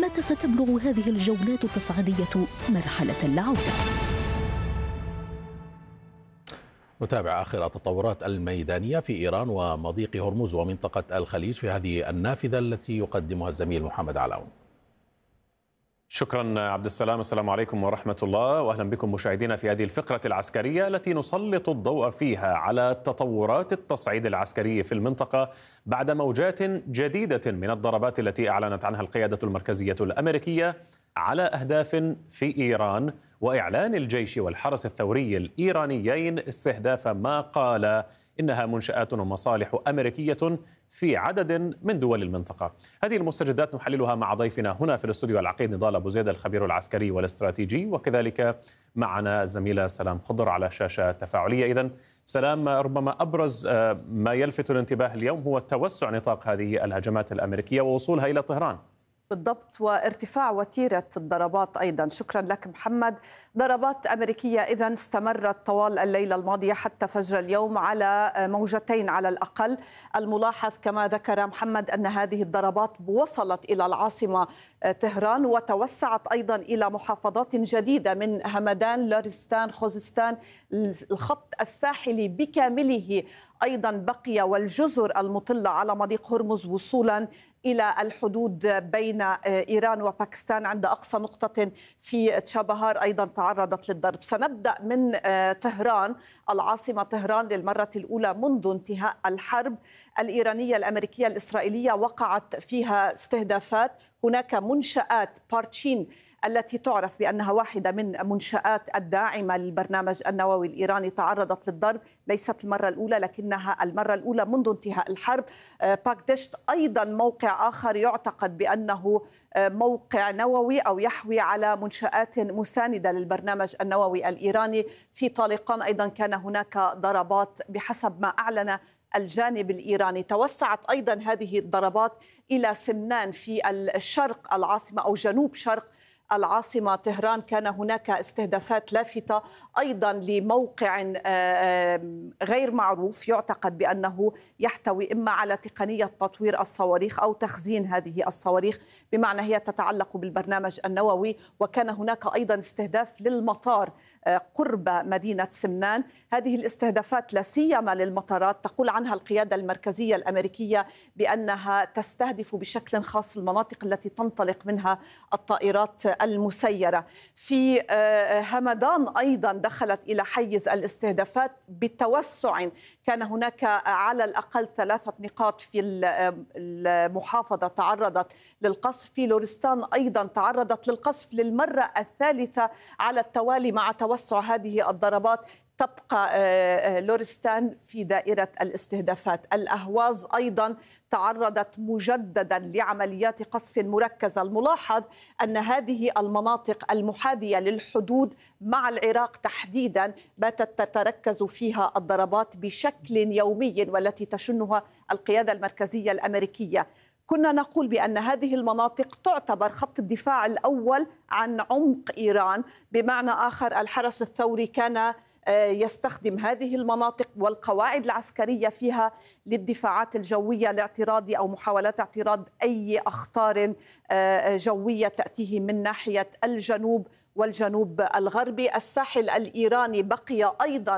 متى ستبلغ هذه الجولات التصعيدية مرحلة العودة؟ نتابع آخر التطورات الميدانية في إيران ومضيق هرمز ومنطقة الخليج في هذه النافذة التي يقدمها الزميل محمد علاون. شكرا عبد السلام. السلام عليكم ورحمة الله، وأهلا بكم مشاهدينا في هذه الفقرة العسكرية التي نسلط الضوء فيها على تطورات التصعيد العسكري في المنطقة بعد موجات جديدة من الضربات التي أعلنت عنها القيادة المركزية الأمريكية على أهداف في إيران، وإعلان الجيش والحرس الثوري الإيرانيين استهداف ما قال إنها منشآت ومصالح أمريكية في عدد من دول المنطقة. هذه المستجدات نحللها مع ضيفنا هنا في الاستوديو العقيد نضال أبو زيد الخبير العسكري والاستراتيجي، وكذلك معنا الزميلة سلام خضر على الشاشة التفاعلية. إذن سلام، ربما أبرز ما يلفت الانتباه اليوم هو توسع نطاق هذه الهجمات الأمريكية ووصولها إلى طهران. بالضبط، وارتفاع وتيرة الضربات أيضا. شكرا لك محمد. ضربات أمريكية إذن استمرت طوال الليلة الماضية حتى فجر اليوم على موجتين على الأقل. الملاحظ كما ذكر محمد أن هذه الضربات وصلت إلى العاصمة طهران وتوسعت أيضا إلى محافظات جديدة من همدان، لورستان، خوزستان. الخط الساحلي بكامله أيضا بقي، والجزر المطلة على مضيق هرمز وصولا إلى الحدود بين إيران وباكستان عند أقصى نقطة في تشابهار أيضا تعرضت للضرب. سنبدأ من طهران، العاصمة طهران. للمرة الأولى منذ انتهاء الحرب الإيرانية الأمريكية الإسرائيلية وقعت فيها استهدافات. هناك منشآت بارتشين التي تعرف بأنها واحدة من منشآت الداعمة للبرنامج النووي الإيراني تعرضت للضرب. ليست المرة الأولى، لكنها المرة الأولى منذ انتهاء الحرب. باكدشت أيضا موقع آخر يعتقد بأنه موقع نووي أو يحوي على منشآت مساندة للبرنامج النووي الإيراني. في طالقان أيضا كان هناك ضربات بحسب ما أعلن الجانب الإيراني. توسعت أيضا هذه الضربات إلى سمنان في الشرق العاصمة أو جنوب شرق العاصمة طهران. كان هناك استهدافات لافتة أيضا لموقع غير معروف يعتقد بأنه يحتوي إما على تقنية تطوير الصواريخ أو تخزين هذه الصواريخ، بمعنى هي تتعلق بالبرنامج النووي. وكان هناك أيضا استهداف للمطار قرب مدينة سمنان. هذه الاستهدافات لا سيما للمطارات تقول عنها القيادة المركزية الأمريكية بأنها تستهدف بشكل خاص المناطق التي تنطلق منها الطائرات المسيرة. في همدان أيضا دخلت إلى حيز الاستهدافات بتوسع. كان هناك على الأقل 3 نقاط في المحافظة تعرضت للقصف. في لورستان أيضا تعرضت للقصف للمرة الثالثة على التوالي مع توسع هذه الضربات. تبقى لورستان في دائرة الاستهدافات. الأهواز أيضا تعرضت مجددا لعمليات قصف مركزة. الملاحظ أن هذه المناطق المحاذية للحدود مع العراق تحديدا باتت تتركز فيها الضربات بشكل يومي، والتي تشنها القيادة المركزية الأمريكية. كنا نقول بأن هذه المناطق تعتبر خط الدفاع الأول عن عمق إيران. بمعنى آخر الحرس الثوري كان يستخدم هذه المناطق والقواعد العسكرية فيها للدفاعات الجوية لاعتراض أو محاولات اعتراض أي أخطار جوية تأتيه من ناحية الجنوب والجنوب الغربي. الساحل الإيراني بقي أيضا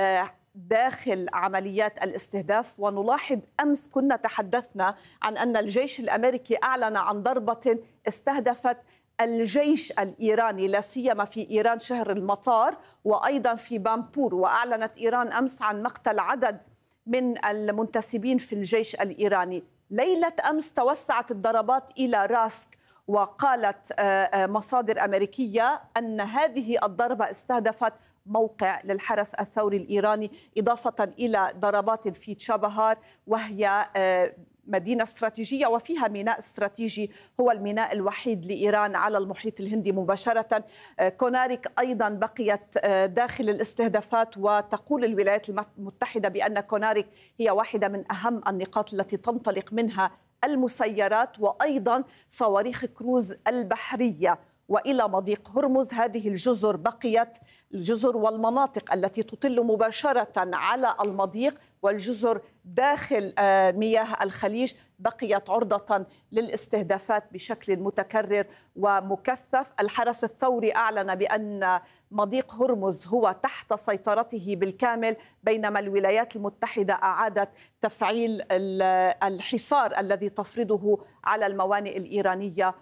داخل عمليات الاستهداف. ونلاحظ أمس كنا تحدثنا عن أن الجيش الأمريكي أعلن عن ضربة استهدفت الجيش الإيراني لا سيما في إيران شهر المطار وأيضا في بامبور. وأعلنت إيران أمس عن مقتل عدد من المنتسبين في الجيش الإيراني. ليلة أمس توسعت الضربات إلى راسك، وقالت مصادر أمريكية أن هذه الضربة استهدفت موقع للحرس الثوري الإيراني، إضافة إلى ضربات في تشابهار، وهي مدينة استراتيجية وفيها ميناء استراتيجي هو الميناء الوحيد لإيران على المحيط الهندي مباشرة. كوناريك أيضا بقيت داخل الاستهدافات، وتقول الولايات المتحدة بأن كوناريك هي واحدة من أهم النقاط التي تنطلق منها المسيرات وأيضا صواريخ كروز البحرية. وإلى مضيق هرمز هذه الجزر بقيت، الجزر والمناطق التي تطل مباشرة على المضيق والجزر داخل مياه الخليج بقيت عرضة للاستهدافات بشكل متكرر ومكثف. الحرس الثوري أعلن بأن مضيق هرمز هو تحت سيطرته بالكامل، بينما الولايات المتحدة أعادت تفعيل الحصار الذي تفرضه على الموانئ الإيرانية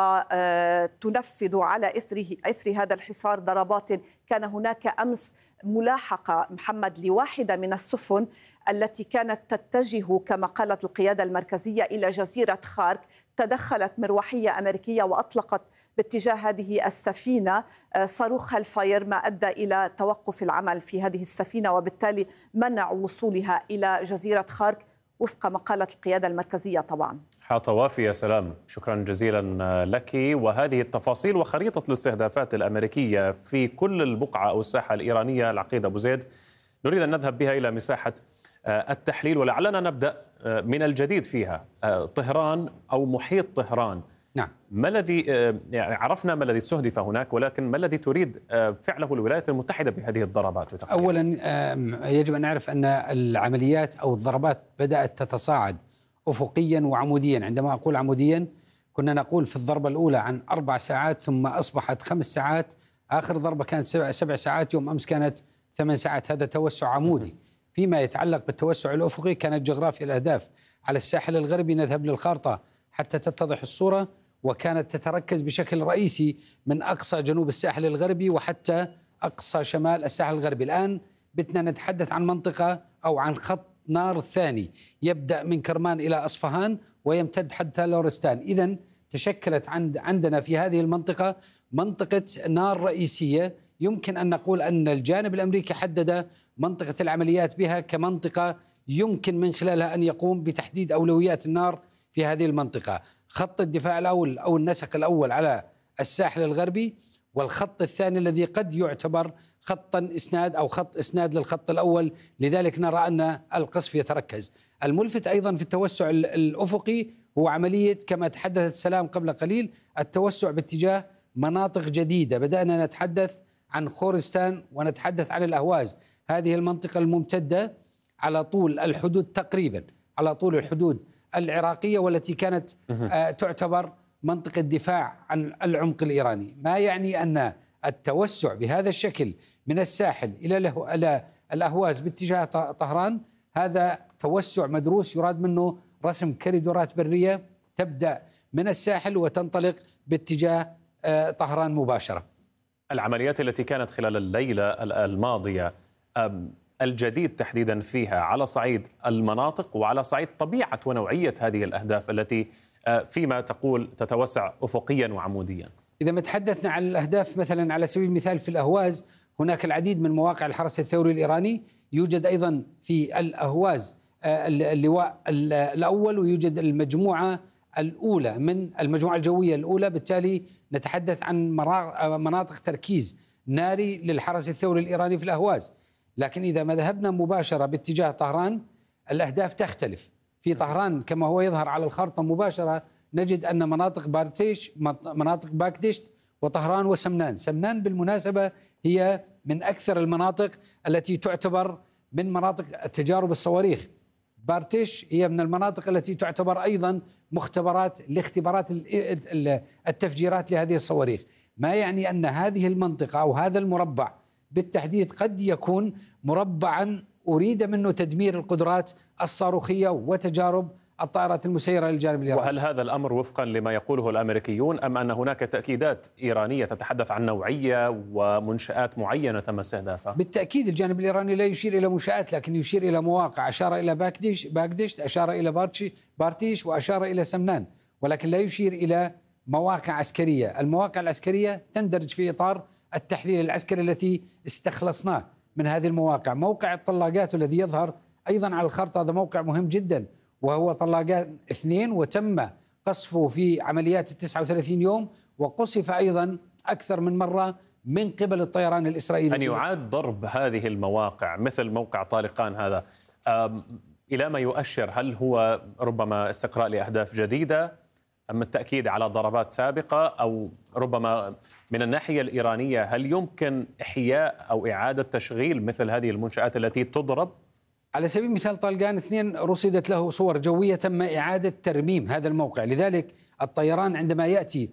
وتنفذ على إثر هذا الحصار ضربات. كان هناك أمس ملاحقة محمد لواحدة من السفن التي كانت تتجه كما قالت القيادة المركزية إلى جزيرة خارك. تدخلت مروحية أمريكية وأطلقت باتجاه هذه السفينة صاروخ هالفاير، ما أدى إلى توقف العمل في هذه السفينة وبالتالي منع وصولها إلى جزيرة خارك وفق ما قالت القيادة المركزية. طبعا حاطة وافي، يا سلام، شكرا جزيلا لك. وهذه التفاصيل وخريطة الاستهدافات الأمريكية في كل البقعة أو الساحة الإيرانية، العقيد أبو زيد، نريد أن نذهب بها إلى مساحة التحليل، ولعلنا نبدأ من الجديد فيها. طهران أو محيط طهران، نعم، ما الذي يعني عرفنا ما الذي استهدف هناك، ولكن ما الذي تريد فعله الولايات المتحدة بهذه الضربات؟ أولا يجب أن نعرف أن العمليات أو الضربات بدأت تتصاعد أفقيا وعموديا. عندما أقول عموديا كنا نقول في الضربة الأولى عن 4 ساعات ثم أصبحت 5 ساعات، آخر ضربة كانت 7 ساعات، يوم أمس كانت 8 ساعات. هذا توسع عمودي. فيما يتعلق بالتوسع الأفقي كانت جغرافيا الأهداف على الساحل الغربي، نذهب للخارطة حتى تتضح الصورة، وكانت تتركز بشكل رئيسي من أقصى جنوب الساحل الغربي وحتى أقصى شمال الساحل الغربي. الآن بدنا نتحدث عن منطقة أو عن خط نار ثاني يبدأ من كرمان إلى أصفهان ويمتد حتى لورستان. إذن تشكلت عندنا في هذه المنطقة منطقة نار رئيسية. يمكن أن نقول أن الجانب الأمريكي حدد منطقة العمليات بها كمنطقة يمكن من خلالها أن يقوم بتحديد أولويات النار في هذه المنطقة. خط الدفاع الأول أو النسق الأول على الساحل الغربي، والخط الثاني الذي قد يعتبر خطا إسناد أو خط إسناد للخط الأول، لذلك نرى أن القصف يتركز. الملفت أيضا في التوسع الأفقي هو عملية كما تحدثت سلام قبل قليل، التوسع باتجاه مناطق جديدة. بدأنا نتحدث عن خورستان ونتحدث عن الأهواز، هذه المنطقة الممتدة على طول الحدود تقريبا على طول الحدود العراقية، والتي كانت تعتبر منطقة دفاع عن العمق الإيراني. ما يعني أن التوسع بهذا الشكل من الساحل إلى الأهواز باتجاه طهران هذا توسع مدروس، يراد منه رسم كريدورات برية تبدأ من الساحل وتنطلق باتجاه طهران مباشرة. العمليات التي كانت خلال الليلة الماضية، الجديد تحديدا فيها على صعيد المناطق وعلى صعيد طبيعة ونوعية هذه الأهداف التي فيما تقول تتوسع أفقيا وعموديا؟ إذا ما تحدثنا عن الأهداف مثلا على سبيل المثال في الأهواز، هناك العديد من مواقع الحرس الثوري الإيراني. يوجد أيضا في الأهواز اللواء الأول، ويوجد المجموعة الأولى من المجموعة الجوية الأولى. بالتالي نتحدث عن مناطق تركيز ناري للحرس الثوري الإيراني في الأهواز. لكن إذا ما ذهبنا مباشرة باتجاه طهران الأهداف تختلف. في طهران كما هو يظهر على الخارطة مباشرة نجد أن مناطق بارتيش، مناطق باكدشت وطهران وسمنان. سمنان بالمناسبة هي من أكثر المناطق التي تعتبر من مناطق تجارب الصواريخ. بارتيش هي من المناطق التي تعتبر أيضا مختبرات لاختبارات التفجيرات لهذه الصواريخ. ما يعني أن هذه المنطقة أو هذا المربع بالتحديد قد يكون مربعا أريد منه تدمير القدرات الصاروخية وتجارب الطائرات المسيرة للجانب الإيراني. وهل هذا الأمر وفقا لما يقوله الأمريكيون، أم أن هناك تأكيدات إيرانية تتحدث عن نوعية ومنشآت معينة تم استهدافها؟ بالتأكيد الجانب الإيراني لا يشير إلى منشآت، لكن يشير إلى مواقع. أشار إلى باكدشت، أشار إلى بارتيش، وأشار إلى سمنان، ولكن لا يشير إلى مواقع عسكرية. المواقع العسكرية تندرج في إطار التحليل العسكري التي استخلصناه من هذه المواقع. موقع الطلاقات الذي يظهر أيضا على الخارطة هذا موقع مهم جدا، وهو طلاقات 2، وتم قصفه في عمليات 39 يوم، وقصف أيضا أكثر من مرة من قبل الطيران الإسرائيلي. أن يعاد ضرب هذه المواقع مثل موقع طارقان هذا إلى ما يؤشر، هل هو ربما استقراء لأهداف جديدة أم التأكيد على ضربات سابقة، أو ربما من الناحية الإيرانية هل يمكن إحياء أو إعادة تشغيل مثل هذه المنشآت التي تضرب؟ على سبيل المثال طلقان 2 رصدت له صور جوية تم إعادة ترميم هذا الموقع. لذلك الطيران عندما يأتي